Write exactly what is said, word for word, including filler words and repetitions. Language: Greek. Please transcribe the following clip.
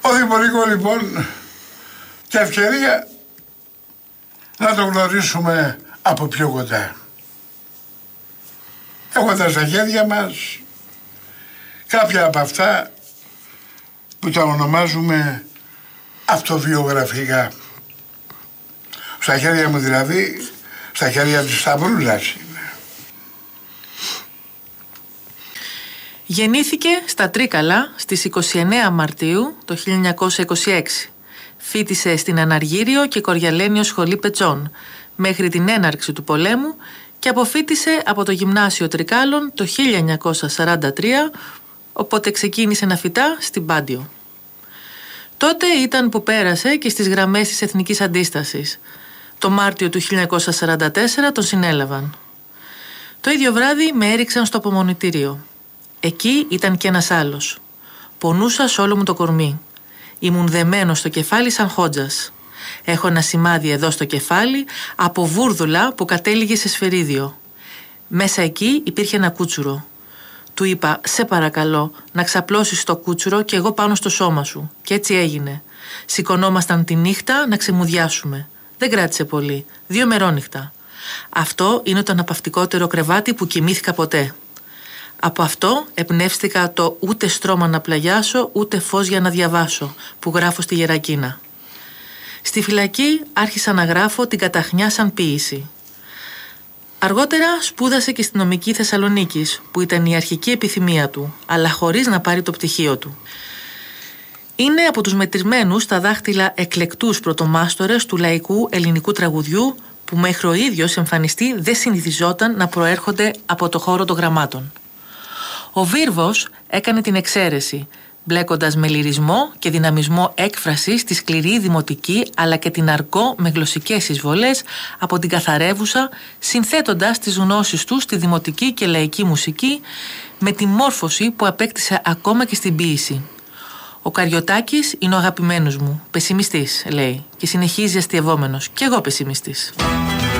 Ο Δημοτικό λοιπόν και ευκαιρία να το γνωρίσουμε από πιο κοντά. Έχοντας στα χέρια μας κάποια από αυτά που τα ονομάζουμε αυτοβιογραφικά. Στα χέρια μου δηλαδή, στα χέρια της Σταυρούλας είναι. Γεννήθηκε στα Τρίκαλα στις είκοσι εννέα Μαρτίου το χίλια εννιακόσια είκοσι έξι. Φοίτησε στην Αναργύριο και Κοριαλένιο Σχολή Πετσών μέχρι την έναρξη του πολέμου και αποφοίτησε από το Γυμνάσιο Τρικάλων το χίλια εννιακόσια σαράντα τρία, οπότε ξεκίνησε να φοιτά στην Πάντιο. Τότε ήταν που πέρασε και στις γραμμές της Εθνικής Αντίστασης. Το Μάρτιο του χίλια εννιακόσια σαράντα τέσσερα τον συνέλαβαν. Το ίδιο βράδυ με έριξαν στο απομονητήριο. Εκεί ήταν και ένας άλλος. Πονούσα σ' όλο μου το κορμί. Ήμουν δεμένος στο κεφάλι σαν χόντζας. Έχω ένα σημάδι εδώ στο κεφάλι από βούρδουλα που κατέληγε σε σφαιρίδιο. Μέσα εκεί υπήρχε ένα κούτσουρο. Του είπα, σε παρακαλώ, να ξαπλώσεις το κούτσουρο και εγώ πάνω στο σώμα σου. Και έτσι έγινε. Σηκωνόμασταν τη νύχτα να ξεμουδιάσουμε. Δεν κράτησε πολύ. Δύο μερόνυχτα. Αυτό είναι το αναπαυτικότερο κρεβάτι που κοιμήθηκα ποτέ. Από αυτό εμπνεύστηκα το ούτε στρώμα να πλαγιάσω, ούτε φως για να διαβάσω, που γράφω στη Γερακίνα. Στη φυλακή άρχισα να γράφω την καταχνιά σαν ποίηση. Αργότερα σπούδασε και στη νομική Θεσσαλονίκης, που ήταν η αρχική επιθυμία του, αλλά χωρίς να πάρει το πτυχίο του. Είναι από τους μετρημένους στα δάχτυλα εκλεκτούς πρωτομάστορες του λαϊκού ελληνικού τραγουδιού, που μέχρι ο ίδιος εμφανιστή δεν συνηθιζόταν να προέρχονται από το χώρο των γραμμάτων. Ο Βίρβος έκανε την εξαίρεση, μπλέκοντας με λυρισμό και δυναμισμό έκφρασης τη σκληρή δημοτική αλλά και την αργό με γλωσσικές εισβολές από την καθαρεύουσα, συνθέτοντας τις γνώσεις του στη δημοτική και λαϊκή μουσική με τη μόρφωση που απέκτησε ακόμα και στην ποίηση. Ο Καριωτάκης είναι ο αγαπημένος μου, πεσημιστής, λέει, και συνεχίζει αστειευόμενος, κι εγώ πεσημιστής.